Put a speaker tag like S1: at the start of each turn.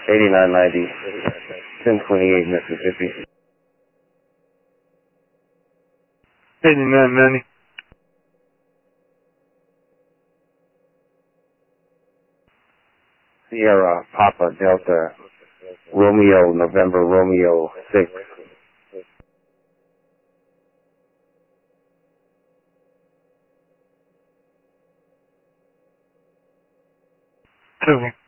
S1: 8990, 1028 Mississippi.
S2: 8990.
S1: Sierra Papa Delta Romeo November Romeo 6.
S2: Two.